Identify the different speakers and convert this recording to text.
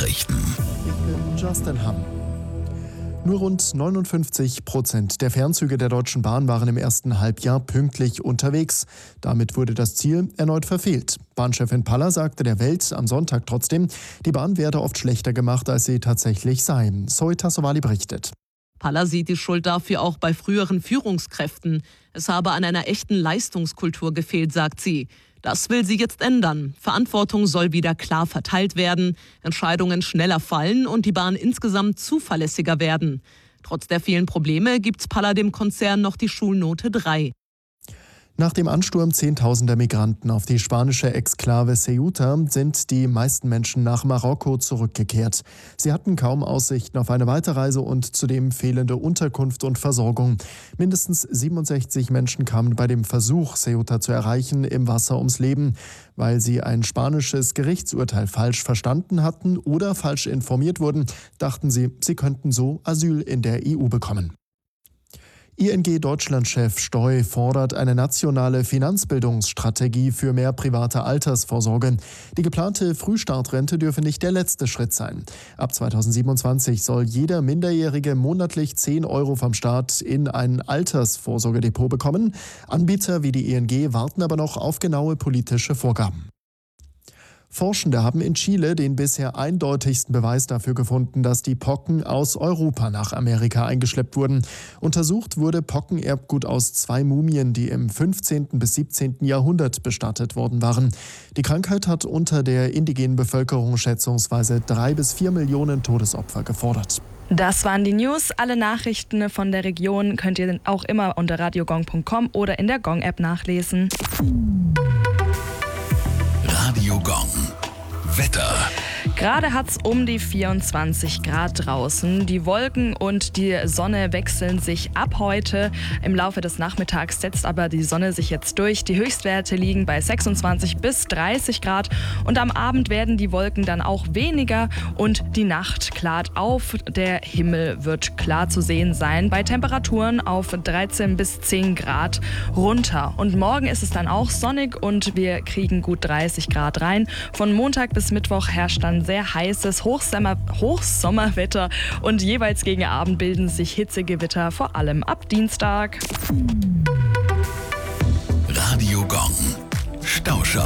Speaker 1: Nachrichten.
Speaker 2: Ich bin Justin Hamm. Nur rund 59% der Fernzüge der Deutschen Bahn waren im ersten Halbjahr pünktlich unterwegs. Damit wurde das Ziel erneut verfehlt. Bahnchefin Paller sagte der Welt am Sonntag trotzdem, die Bahn werde oft schlechter gemacht, als sie tatsächlich sei. Zoe Tassovali berichtet.
Speaker 3: Paller sieht die Schuld dafür auch bei früheren Führungskräften. Es habe an einer echten Leistungskultur gefehlt, sagt sie. Das will sie jetzt ändern. Verantwortung soll wieder klar verteilt werden, Entscheidungen schneller fallen und die Bahn insgesamt zuverlässiger werden. Trotz der vielen Probleme gibt Paller dem Konzern noch die Schulnote 3.
Speaker 2: Nach dem Ansturm zehntausender Migranten auf die spanische Exklave Ceuta sind die meisten Menschen nach Marokko zurückgekehrt. Sie hatten kaum Aussichten auf eine Weiterreise und zudem fehlende Unterkunft und Versorgung. Mindestens 67 Menschen kamen bei dem Versuch, Ceuta zu erreichen, im Wasser ums Leben, weil sie ein spanisches Gerichtsurteil falsch verstanden hatten oder falsch informiert wurden, dachten sie, sie könnten so Asyl in der EU bekommen. ING-Deutschland-Chef Stoy fordert eine nationale Finanzbildungsstrategie für mehr private Altersvorsorge. Die geplante Frühstartrente dürfe nicht der letzte Schritt sein. Ab 2027 soll jeder Minderjährige monatlich 10 € vom Staat in ein Altersvorsorgedepot bekommen. Anbieter wie die ING warten aber noch auf genaue politische Vorgaben. Forschende haben in Chile den bisher eindeutigsten Beweis dafür gefunden, dass die Pocken aus Europa nach Amerika eingeschleppt wurden. Untersucht wurde Pockenerbgut aus 2 Mumien, die im 15. bis 17. Jahrhundert bestattet worden waren. Die Krankheit hat unter der indigenen Bevölkerung schätzungsweise 3 bis 4 Millionen Todesopfer gefordert.
Speaker 4: Das waren die News. Alle Nachrichten von der Region könnt ihr auch immer unter radiogong.com oder in der Gong-App nachlesen.
Speaker 1: Radio Gong. Wetter.
Speaker 4: Gerade hat es um die 24 Grad draußen. Die Wolken und die Sonne wechseln sich ab heute. Im Laufe des Nachmittags setzt aber die Sonne sich jetzt durch. Die Höchstwerte liegen bei 26 bis 30 Grad. Und am Abend werden die Wolken dann auch weniger und die Nacht klart auf. Der Himmel wird klar zu sehen sein. Bei Temperaturen auf 13 bis 10 Grad runter. Und morgen ist es dann auch sonnig und wir kriegen gut 30 Grad rein. Von Montag bis Mittwoch herrscht dann sehr heißes Hochsommerwetter und jeweils gegen Abend bilden sich Hitzegewitter, vor allem ab Dienstag.
Speaker 1: Radio Gong. Stauschau.